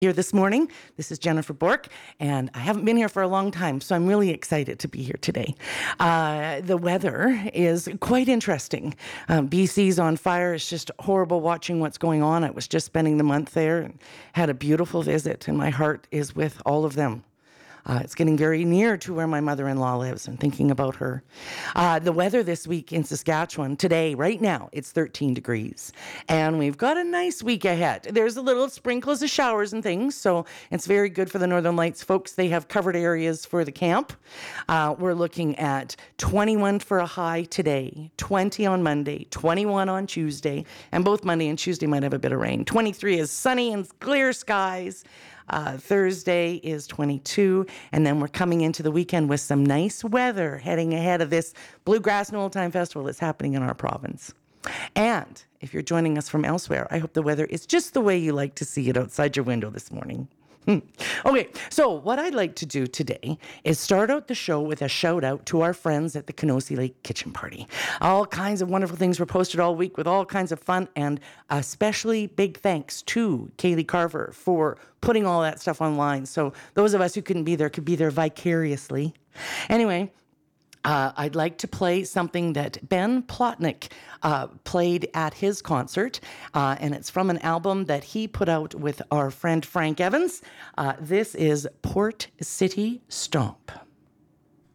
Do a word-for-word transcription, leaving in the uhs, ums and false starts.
Here this morning. This is Jennifer Bork, and I haven't been here for a long time, so I'm really excited to be here today. Uh, the weather is quite interesting. Um, B C's on fire. It's just horrible watching what's going on. I was just spending the month there and had a beautiful visit, and my heart is with all of them. Uh, it's getting very near to where my mother-in-law lives and thinking about her. Uh, the weather this week in Saskatchewan, today, right now, it's thirteen degrees. And we've got a nice week ahead. There's a little sprinkles of showers and things, so it's very good for the Northern Lights folks. They have covered areas for the camp. Uh, we're looking at twenty-one for a high today, twenty on Monday, twenty-one on Tuesday, and both Monday and Tuesday might have a bit of rain. twenty-three is sunny and clear skies. Uh, Thursday is twenty-two, and then we're coming into the weekend with some nice weather heading ahead of this Bluegrass and Old Time Festival that's happening in our province. And if you're joining us from elsewhere, I hope the weather is just the way you like to see it outside your window this morning. Okay, so what I'd like to do today is start out the show with a shout out to our friends at the Kenosi Lake Kitchen Party. All kinds of wonderful things were posted all week with all kinds of fun, and especially big thanks to Kaylee Carver for putting all that stuff online. So those of us who couldn't be there could be there vicariously. Anyway, Uh, I'd like to play something that Ben Plotnick uh, played at his concert, uh, and it's from an album that he put out with our friend Frank Evans. Uh, this is Port City Stomp.